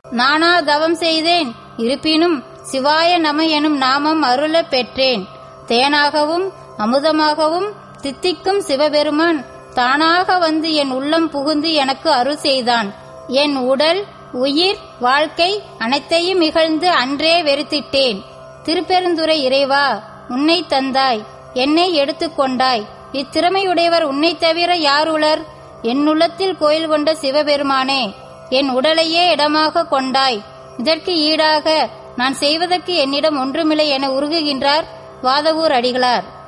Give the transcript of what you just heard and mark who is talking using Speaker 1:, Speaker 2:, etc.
Speaker 1: நானா தவம் செய்தேன், இருப்பினும் சிவாய நம எனும் நாமம் அருள பெற்றேன். தேனாகவும் அமுதமாகவும் தித்திக்கும் சிவபெருமான் தானாக வந்து என் உள்ளம் புகுந்து எனக்கு அருள் செய்தான். என் உடல், உயிர், வாழ்க்கை அனைத்தையும் இகழ்ந்து அன்றே வெறுத்திட்டேன். திருப்பெருந்துறை இறைவா, உன்னை தந்தாய், என்னை எடுத்துக்கொண்டாய். இத்திறமையுடையவர் உன்னை தவிர யார் உளர்? என் உள்ளத்தில் கோயில் கொண்ட சிவபெருமானே, என் உடலையே இடமாக கொண்டாய். இதற்கு ஈடாக நான் செய்வதற்கு என்னிடம் ஒன்றுமில்லை என உருகுகின்றார் வாதவூர் அடிகளார்.